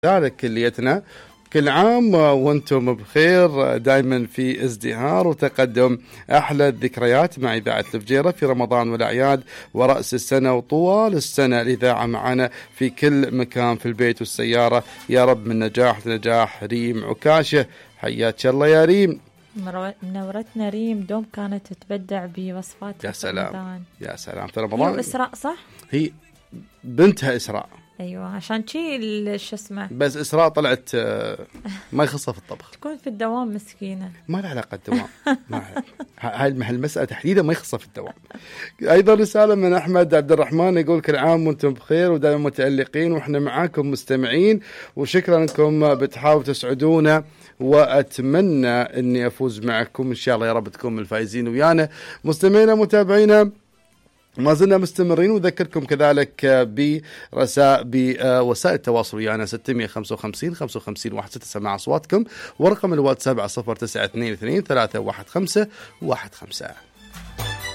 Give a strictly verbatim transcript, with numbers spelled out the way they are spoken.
ذلك كليتنا. كل عام وانتم بخير، دائما في ازدهار وتقدم. احلى الذكريات مع اذاعه الفجيره في رمضان والاعياد ورأس السنه وطوال السنه. الاذاعه معنا في كل مكان، في البيت والسياره. يا رب من نجاح لنجاح. ريم عكاشه، حياك الله يا ريم. منورتنا ريم، دوم كانت تتبدع بوصفات يا سلام رمضان. يا سلام. في رمضان هي إسراء صح؟ هي بنتها إسراء. ايوه عشان شي شو اسمه، بس إسراء طلعت ما يخصها في الطبخ، تكون في الدوام مسكينه، ما لها علاقه الدوام. هاي المساله تحديدا ما يخصها في الدوام. ايضا رساله من احمد عبد الرحمن يقول كل عام وانتم بخير ودائما متالقين واحنا معاكم مستمعين، وشكرا انكم بتحاولوا تسعدونا، واتمنى اني افوز معكم ان شاء الله. يا رب تكون من الفائزين ويانا. مستمعينا متابعينا ما زلنا مستمرين، وذكركم كذلك برسائل بوسائل التواصل ويانا ستمية وخمسة وخمسين خمسة وخمسين واحد ستة سمع أصواتكم، ورقم الواتساب على صفر تسعة اثنين اثنين ثلاثة واحد خمسة واحد خمسة.